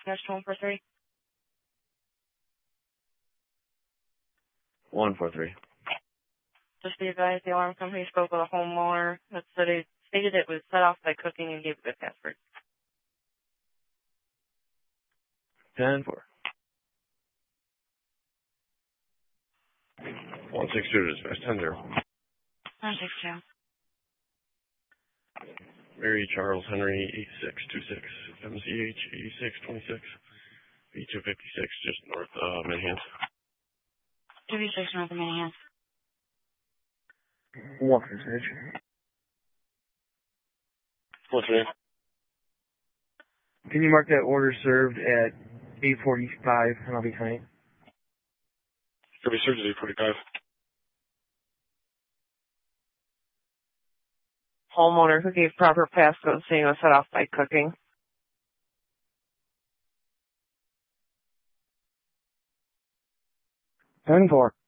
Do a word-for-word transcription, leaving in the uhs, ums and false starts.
Dash one four three. one four three. Just be advised, the alarm company spoke with a homeowner that said it stated it was set off by cooking and gave a good password. ten four. one six two dispatch, ten zero. one six two. Mary Charles Henry, eighty-six twenty-six, M C H, eighty-six twenty-six, B two fifty-six, just north of Manhattan. two fifty-six north of Manhattan. One percentage. What's your name? Can you mark that order served at eight forty-five, and I'll be tonight? Could be served at eight forty-five. Homeowner who gave proper passcode saying it was set off by cooking. ten four.